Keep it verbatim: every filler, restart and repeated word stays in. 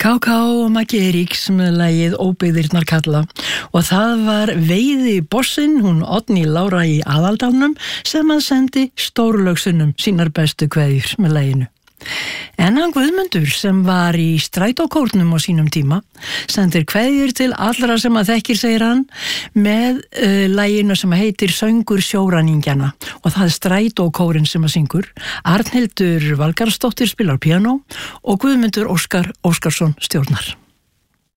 Ká Ká og Maggi Eiríks með lagið Óbyggðirnar kalla og það var Veiði bossinn, hún Oddný Lára í Aðaldalnum sem hann sendi stórlögsunum sínar bestu kveðjur með laginu. En hann Guðmundur sem var í strætókórnum á sínum tíma sendir kveðjur til allra sem að þekkir, segir hann, með uh, laginu sem heitir Söngur sjóræningjana og það er strætókórin sem að syngur. Arnhildur Valgarðsdóttir spilar píanó og Guðmundur Óskar Óskarsson stjórnar.